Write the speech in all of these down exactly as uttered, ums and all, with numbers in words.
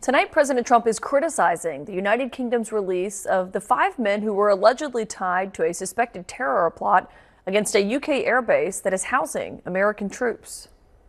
Tonight, President Trump is criticizing the United Kingdom's release of the five men who were allegedly tied to a suspected terror plot against a U K airbase that is housing American troops.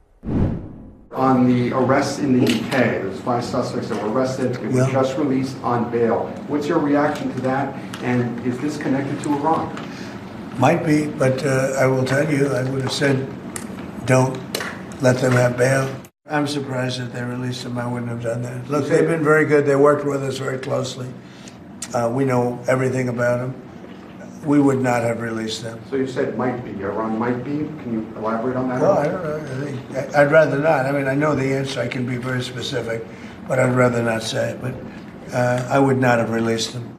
On the arrests in the U K, there's five suspects that were arrested. They were Yeah. just released on bail. What's your reaction to that? And is this connected to Iran? Might be, but uh, I will tell you, I would have said, don't let them have bail. I'm surprised that they released them. I wouldn't have done that. Look, they've been very good. They worked with us very closely. Uh, we know everything about them. We would not have released them. So you said might be. Iran might be. Can you elaborate on that? Well, I don't know. I think, I'd rather not. I mean, I know the answer. I can be very specific, but I'd rather not say it. But uh, I would not have released them.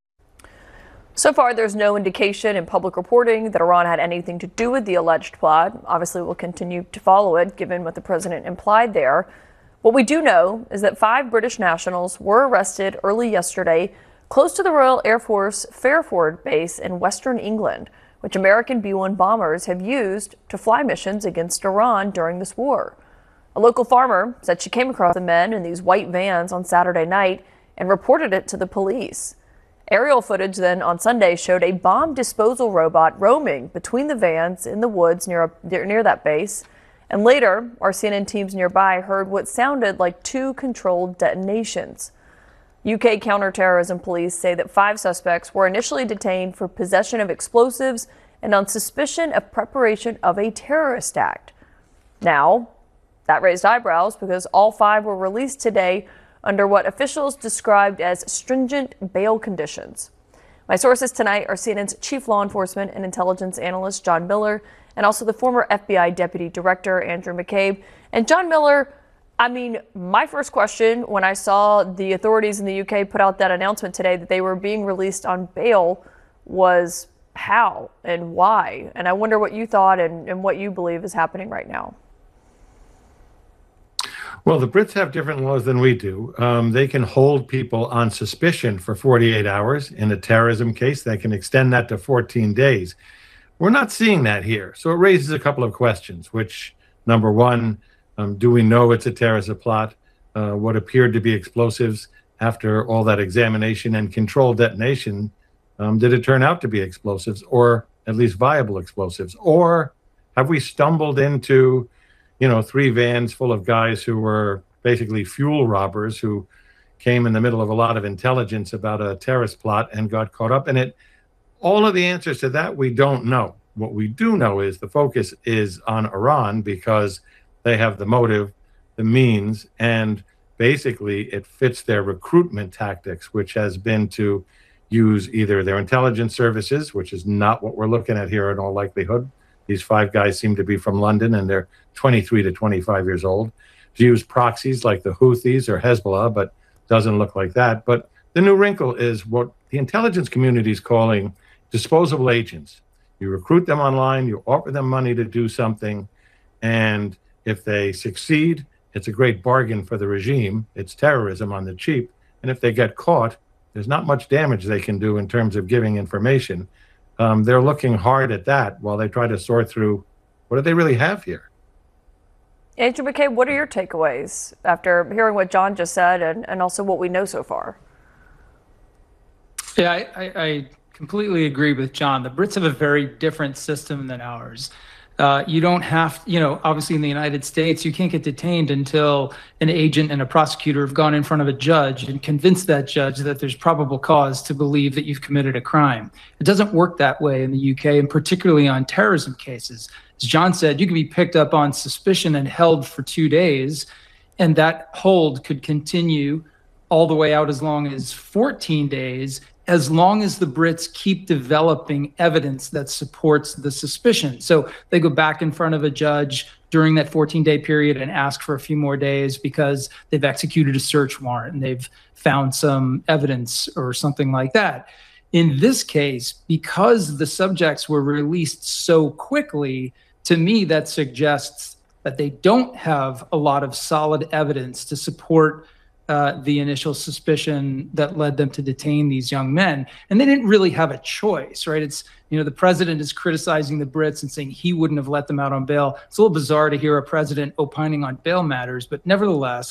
So far, there's no indication in public reporting that Iran had anything to do with the alleged plot. Obviously, we'll continue to follow it, given what the president implied there. What we do know is that five British nationals were arrested early yesterday close to the Royal Air Force Fairford base in western England, which American B one bombers have used to fly missions against Iran during this war. A local farmer said she came across the men in these white vans on Saturday night and reported it to the police. Aerial footage then on Sunday showed a bomb disposal robot roaming between the vans in the woods near, a, near that base. And later, our C N N teams nearby heard what sounded like two controlled detonations. U K counterterrorism police say that five suspects were initially detained for possession of explosives and on suspicion of preparation of a terrorist act. Now, that raised eyebrows because all five were released today under what officials described as stringent bail conditions. My sources tonight are C N N's chief law enforcement and intelligence analyst John Miller and also the former F B I deputy director Andrew McCabe. And John Miller, I mean, my first question when I saw the authorities in the U K put out that announcement today that they were being released on bail was how and why? And I wonder what you thought and, and what you believe is happening right now. Well, the Brits have different laws than we do. Um, they can hold people on suspicion for forty-eight hours. In a terrorism case, they can extend that to fourteen days. We're not seeing that here. So it raises a couple of questions, which, number one, um, do we know it's a terrorist plot? Uh, what appeared to be explosives after all that examination and controlled detonation, um, did it turn out to be explosives or at least viable explosives? Or have we stumbled into you know, three vans full of guys who were basically fuel robbers who came in the middle of a lot of intelligence about a terrorist plot and got caught up in it? All of the answers to that, we don't know. What we do know is the focus is on Iran because they have the motive, the means, and basically it fits their recruitment tactics, which has been to use either their intelligence services, which is not what we're looking at here in all likelihood. These five guys seem to be from London, and they're twenty-three to twenty-five years old. To use proxies like the Houthis or Hezbollah, but doesn't look like that. But the new wrinkle is what the intelligence community is calling disposable agents. You recruit them online, you offer them money to do something, and if they succeed, it's a great bargain for the regime. It's terrorism on the cheap. And if they get caught, there's not much damage they can do in terms of giving information. Um, they're looking hard at that while they try to sort through what do they really have here. Andrew McCabe, what are your takeaways after hearing what John just said and, and also what we know so far? Yeah, I, I, I completely agree with John. The Brits have a very different system than ours. Uh, you don't have, you know, obviously in the United States, you can't get detained until an agent and a prosecutor have gone in front of a judge and convinced that judge that there's probable cause to believe that you've committed a crime. It doesn't work that way in the U K, and particularly on terrorism cases. As John said, you can be picked up on suspicion and held for two days, and that hold could continue all the way out as long as fourteen days, as long as the Brits keep developing evidence that supports the suspicion. So they go back in front of a judge during that fourteen-day period and ask for a few more days because they've executed a search warrant and they've found some evidence or something like that. In this case, because the subjects were released so quickly, to me, that suggests that they don't have a lot of solid evidence to support Uh, the initial suspicion that led them to detain these young men. And they didn't really have a choice, right? It's, you know, the president is criticizing the Brits and saying he wouldn't have let them out on bail. It's a little bizarre to hear a president opining on bail matters, but nevertheless,